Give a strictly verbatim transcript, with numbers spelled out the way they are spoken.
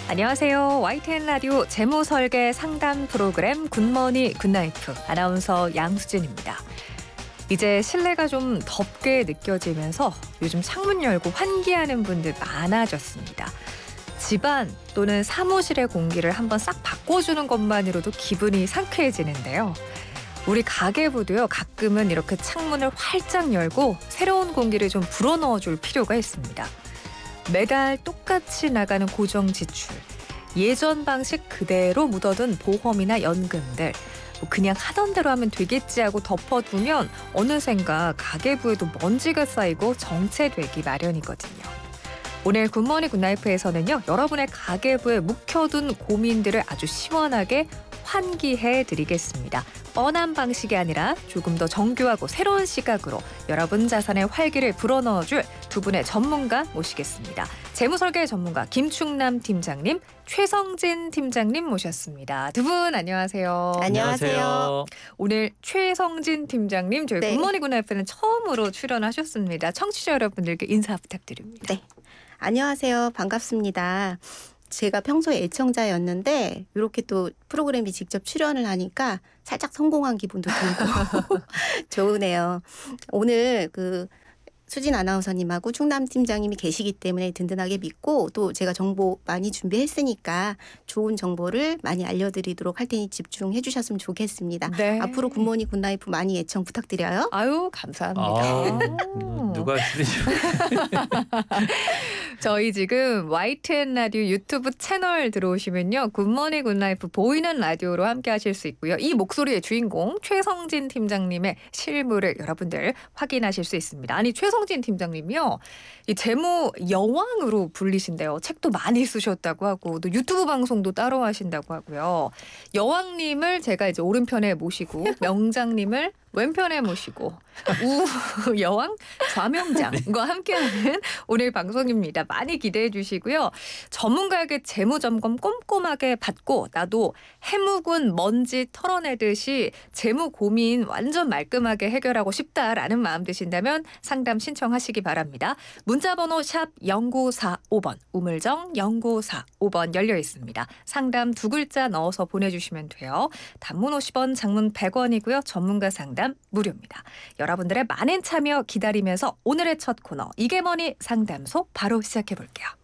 안녕하세요. 와이티엔 라디오 재무설계 상담 프로그램 굿모닝 굿나이프 아나운서 양수진입니다. 이제 실내가 좀 덥게 느껴지면서 요즘 창문 열고 환기하는 분들 많아졌습니다. 집안 또는 사무실의 공기를 한번 싹 바꿔주는 것만으로도 기분이 상쾌해지는데요. 우리 가계부도요, 가끔은 이렇게 창문을 활짝 열고 새로운 공기를 좀 불어넣어줄 필요가 있습니다. 매달 똑같이 나가는 고정 지출, 예전 방식 그대로 묻어둔 보험이나 연금들, 뭐 그냥 하던 대로 하면 되겠지 하고 덮어두면 어느샌가 가계부에도 먼지가 쌓이고 정체되기 마련이거든요. 오늘 굿모닝 굿나이프에서는요, 여러분의 가계부에 묵혀둔 고민들을 아주 시원하게 환기해 드리겠습니다. 뻔한 방식이 아니라 조금 더 정교하고 새로운 시각으로 여러분 자산의 활기를 불어넣어줄 두 분의 전문가 모시겠습니다. 재무설계 전문가 김충남 팀장님, 최성진 팀장님 모셨습니다. 두 분 안녕하세요. 안녕하세요. 오늘 최성진 팀장님, 저희 네. 굿모닝 굿나이프는 처음으로 출연하셨습니다. 청취자 여러분들께 인사 부탁드립니다. 네. 안녕하세요. 반갑습니다. 제가 평소에 애청자였는데 이렇게 또 프로그램에 직접 출연을 하니까 살짝 성공한 기분도 들고 좋으네요. 오늘 그 수진 아나운서님하고 충남 팀장님이 계시기 때문에 든든하게 믿고, 또 제가 정보 많이 준비했으니까 좋은 정보를 많이 알려드리도록 할 테니 집중해 주셨으면 좋겠습니다. 네. 앞으로 굿모닝 굿나이프 많이 애청 부탁드려요. 아유, 감사합니다. 아, 누가 들으시죠? 저희 지금 와이티엔 라디오 유튜브 채널 들어오시면요, 굿모닝 굿라이프 보이는 라디오로 함께 하실 수 있고요. 이 목소리의 주인공 최성진 팀장님의 실물을 여러분들 확인하실 수 있습니다. 아니, 최성진 팀장님이요, 이 재무 여왕으로 불리신데요. 책도 많이 쓰셨다고 하고 또 유튜브 방송도 따로 하신다고 하고요. 여왕님을 제가 이제 오른편에 모시고 명장님을 왼편에 모시고 우 여왕 좌명장과 함께하는 오늘 방송입니다. 많이 기대해 주시고요. 전문가에게 재무점검 꼼꼼하게 받고 나도 해묵은 먼지 털어내듯이 재무 고민 완전 말끔하게 해결하고 싶다라는 마음 드신다면 상담 신청하시기 바랍니다. 문자번호 샵 영구사오 번, 우물정 영구사오 번 열려 있습니다. 상담 두 글자 넣어서 보내주시면 돼요. 단문 오십 원, 장문 백 원이고요. 전문가 상담 무료입니다. 여러분들의 많은 참여 기다리면서 오늘의 첫 코너, 이게 뭐니 상담소 바로 시작해 볼게요.